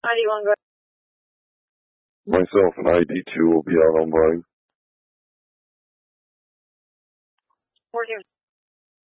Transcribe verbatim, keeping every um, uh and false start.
I D one, go. Myself and I D two will be out on line. four two.